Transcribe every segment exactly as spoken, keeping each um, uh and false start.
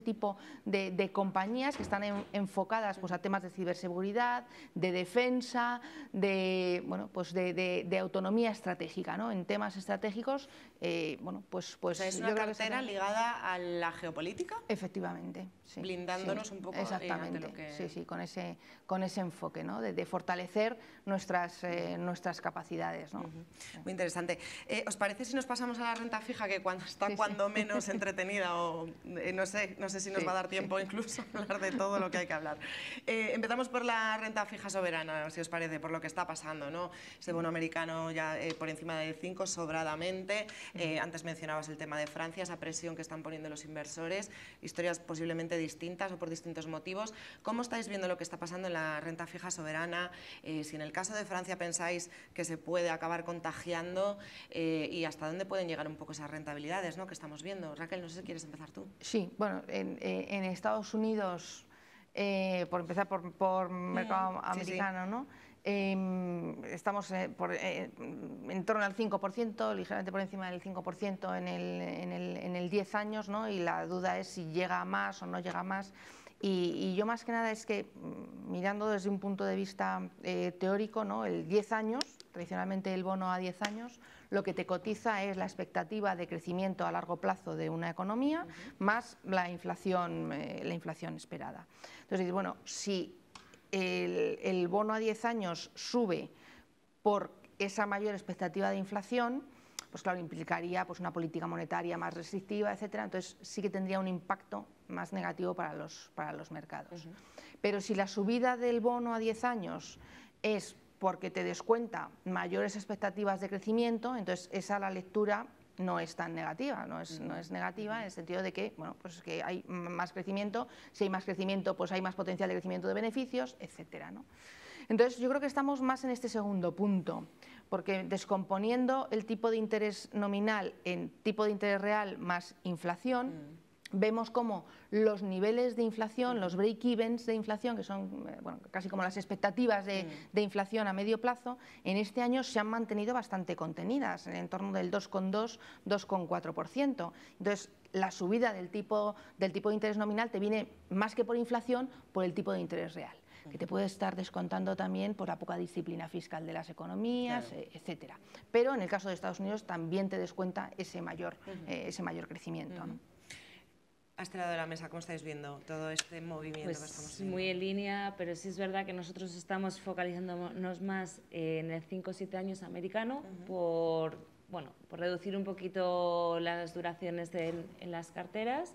tipo de, de compañías que están en, enfocadas pues, a temas de ciberseguridad, de defensa, de, bueno, pues de, de, de autonomía estratégica, ¿no? En temas estratégicos, eh, bueno, pues, pues o sea, ¿es una yo creo cartera que ligada a la geopolítica? Efectivamente, sí. Blindándonos sí, un poco exactamente, eh, ante lo que... sí, sí, con ese, con ese enfoque, ¿no? de, de fortalecer nuestras, eh, nuestras capacidades, ¿no? Uh-huh. Muy interesante. Eh, ¿Os parece si nos pasamos a la renta fija, que cuando está sí, cuando sí. menos entretenida, o eh, no sé, no sé si nos sí, va a dar tiempo sí. incluso a hablar de todo lo que hay que hablar? Eh, empezamos por la renta fija soberana, si os parece, por lo que está pasando, ¿no? Ese bono americano ya eh, por encima del cinco sobradamente. Eh, antes mencionabas el tema de Francia, esa presión que están poniendo los inversores, historias posiblemente distintas o por distintos motivos. ¿Cómo estáis viendo lo que está pasando en la renta fija soberana? Eh, si en el caso de Francia pensáis que se puede acabar contagiando, eh, y hasta dónde pueden llegar un poco esas rentabilidades, ¿no?, que estamos viendo. Raquel, no sé si quieres empezar tú. Sí, bueno, en, en Estados Unidos, eh, por empezar por, por mercado mm, americano, sí, sí. ¿no? Eh, estamos eh, por, eh, en torno al cinco por ciento, ligeramente por encima del cinco por ciento en el, en el, en el diez años, ¿no? Y la duda es si llega a más o no llega a más. Y, y yo más que nada es que, mirando desde un punto de vista eh, teórico, ¿no?, el diez años, tradicionalmente el bono a diez años, lo que te cotiza es la expectativa de crecimiento a largo plazo de una economía, uh-huh, más la inflación, eh, la inflación esperada. Entonces, bueno, si el, el bono a diez años sube por esa mayor expectativa de inflación, pues claro, implicaría pues, una política monetaria más restrictiva, etcétera. Entonces sí que tendría un impacto más negativo para los, para los mercados. Uh-huh. Pero si la subida del bono a diez años es porque te descuenta mayores expectativas de crecimiento, entonces esa la lectura no es tan negativa, no es, uh-huh, no es negativa en el sentido de que, bueno, pues que hay más crecimiento, si hay más crecimiento, pues hay más potencial de crecimiento de beneficios, etcétera, ¿no? Entonces yo creo que estamos más en este segundo punto, porque descomponiendo el tipo de interés nominal en tipo de interés real más inflación, mm. vemos cómo los niveles de inflación, los break-evens de inflación, que son bueno, casi como las expectativas de, mm. de inflación a medio plazo, en este año se han mantenido bastante contenidas, en torno del dos coma dos, dos coma cuatro por ciento. Entonces, la subida del tipo, del tipo de interés nominal te viene más que por inflación, por el tipo de interés real, que te puede estar descontando también por la poca disciplina fiscal de las economías, claro, etcétera. Pero en el caso de Estados Unidos también te descuenta ese mayor, uh-huh, eh, ese mayor crecimiento, uh-huh, ¿no? A este lado de la mesa, ¿cómo estáis viendo todo este movimiento pues que estamos viendo? Muy en línea, pero sí es verdad que nosotros estamos focalizándonos más en el cinco a siete años americano, uh-huh, por, bueno, por reducir un poquito las duraciones de, en las carteras.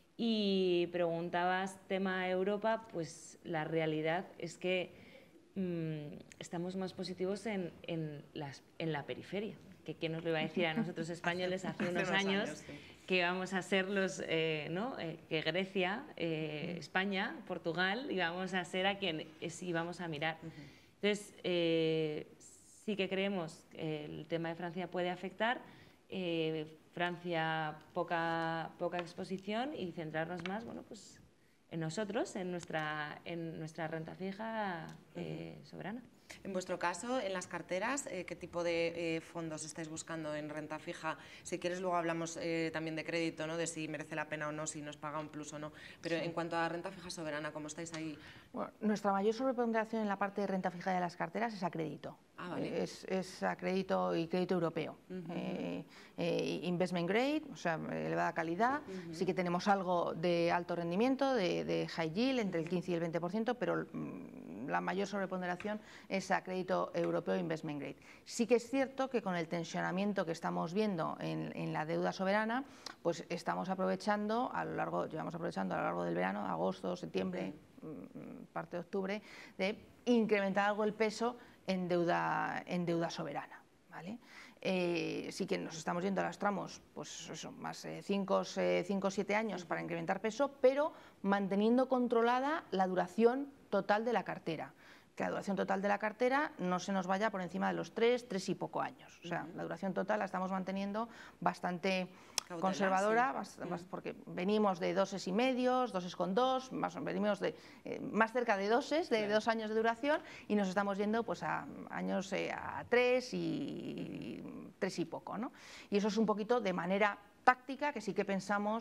Y preguntabas tema Europa, pues la realidad es que mmm, estamos más positivos en, en, las, en la periferia, que quién nos lo iba a decir a nosotros españoles hace, hace unos, unos años, años sí. que íbamos a ser los, eh, ¿no? eh, que Grecia, eh, uh-huh, España, Portugal, íbamos a ser a quien íbamos a mirar. Uh-huh. Entonces, eh, sí que creemos que el tema de Francia puede afectar. Eh, Francia poca, poca exposición y centrarnos más, bueno, pues en nosotros, en nuestra, en nuestra renta fija eh, soberana. En vuestro caso, en las carteras, eh, ¿qué tipo de eh, fondos estáis buscando en renta fija? Si quieres luego hablamos eh, también de crédito, ¿no?, de si merece la pena o no, si nos paga un plus o no. Pero sí, en cuanto a renta fija soberana, ¿cómo estáis ahí? Bueno, nuestra mayor sobreponderación en la parte de renta fija de las carteras es a crédito. Ah, vale. Es, es a crédito y crédito europeo. Uh-huh. eh, eh, investment grade, o sea, elevada calidad. Uh-huh. Sí que tenemos algo de alto rendimiento, de, de high yield, entre el quince y el veinte por ciento, pero mm, la mayor sobreponderación es a crédito europeo investment grade. Sí que es cierto que con el tensionamiento que estamos viendo en, en la deuda soberana, pues estamos aprovechando a lo largo, llevamos aprovechando a lo largo del verano, agosto, septiembre, uh-huh, parte de octubre, de incrementar algo el peso en deuda, en deuda soberana, ¿vale? Eh, sí que nos estamos yendo a los tramos, pues eso, más cinco o siete años para incrementar peso, pero manteniendo controlada la duración total de la cartera. Que la duración total de la cartera no se nos vaya por encima de los tres, tres y poco años. O sea, uh-huh, la duración total la estamos manteniendo bastante Cautelar, conservadora, sí, bast, uh-huh, porque venimos de doses y medios, doses con dos, más, venimos de, eh, más cerca de doses, de, sí, dos años de duración, y nos estamos yendo pues, a años eh, a tres y, y tres y poco, ¿no? Y eso es un poquito de manera táctica, que sí que pensamos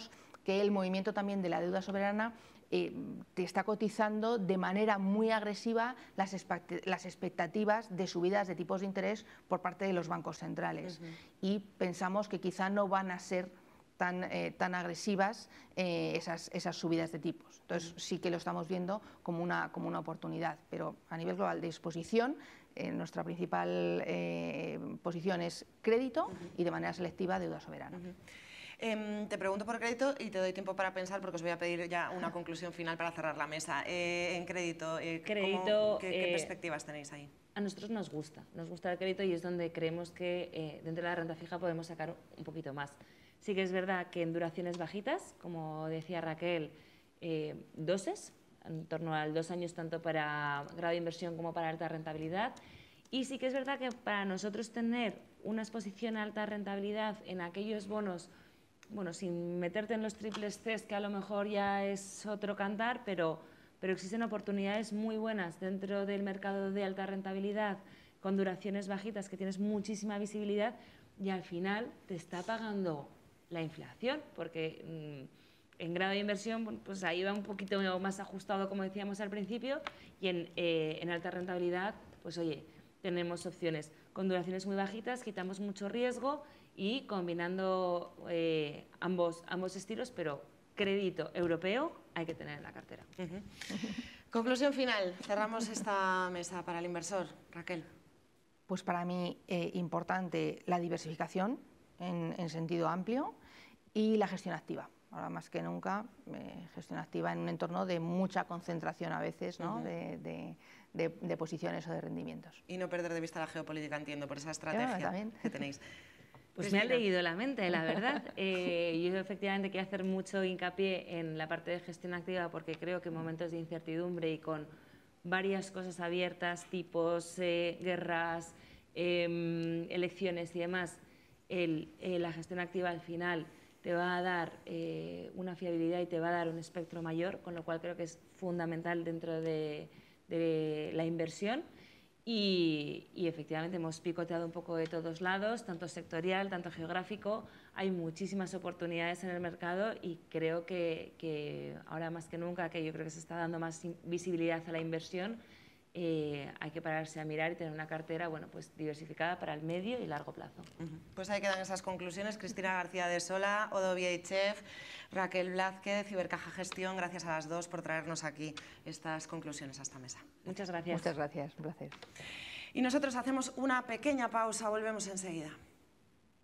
que el movimiento también de la deuda soberana eh, te está cotizando de manera muy agresiva las, las expectativas de subidas de tipos de interés por parte de los bancos centrales. Uh-huh. Y pensamos que quizá no van a ser tan, eh, tan agresivas eh, esas, esas subidas de tipos. Entonces uh-huh. sí que lo estamos viendo como una, como una oportunidad, pero a nivel global de exposición, eh, nuestra principal eh, posición es crédito uh-huh. y de manera selectiva deuda soberana. Uh-huh. Eh, te pregunto por crédito y te doy tiempo para pensar porque os voy a pedir ya una conclusión final para cerrar la mesa. Eh, en crédito, eh, crédito ¿cómo, qué, qué eh, perspectivas tenéis ahí? A nosotros nos gusta, nos gusta el crédito y es donde creemos que eh, dentro de la renta fija podemos sacar un poquito más. Sí que es verdad que en duraciones bajitas, como decía Raquel, eh, doses, en torno al dos años tanto para grado de inversión como para alta rentabilidad. Y sí que es verdad que para nosotros tener una exposición a alta rentabilidad en aquellos bonos, bueno, sin meterte en los triples Cs, que a lo mejor ya es otro cantar, pero, pero existen oportunidades muy buenas dentro del mercado de alta rentabilidad, con duraciones bajitas, que tienes muchísima visibilidad y al final te está pagando la inflación, porque mmm, en grado de inversión pues ahí va un poquito más ajustado, como decíamos al principio, y en, eh, en alta rentabilidad, pues oye, tenemos opciones con duraciones muy bajitas, quitamos mucho riesgo y combinando eh, ambos, ambos estilos, pero crédito europeo hay que tener en la cartera. Uh-huh. Conclusión final, cerramos esta mesa para el inversor. Raquel. Pues para mí eh, importante la diversificación en, en sentido amplio y la gestión activa. Ahora más que nunca, eh, gestión activa en un entorno de mucha concentración a veces, ¿no? Uh-huh. de, de, de, de posiciones o de rendimientos. Y no perder de vista la geopolítica, entiendo, por esa estrategia bueno, que tenéis. Pues Cristina. Me ha leído la mente, la verdad. Eh, yo efectivamente quiero hacer mucho hincapié en la parte de gestión activa porque creo que en momentos de incertidumbre y con varias cosas abiertas, tipos, eh, guerras, eh, elecciones y demás, el, eh, la gestión activa al final te va a dar eh, una fiabilidad y te va a dar un espectro mayor, con lo cual creo que es fundamental dentro de, de la inversión. Y, y efectivamente hemos picoteado un poco de todos lados, tanto sectorial, tanto geográfico. Hay muchísimas oportunidades en el mercado y creo que, que ahora más que nunca, que yo creo que se está dando más visibilidad a la inversión, eh, hay que pararse a mirar y tener una cartera bueno, pues diversificada para el medio y largo plazo. Uh-huh. Pues ahí quedan esas conclusiones. Cristina García de Sola, Odo Vieichev, Raquel Blázquez, Ibercaja Gestión, gracias a las dos por traernos aquí estas conclusiones a esta mesa. Muchas gracias. Muchas gracias, un placer. Y nosotros hacemos una pequeña pausa, volvemos enseguida.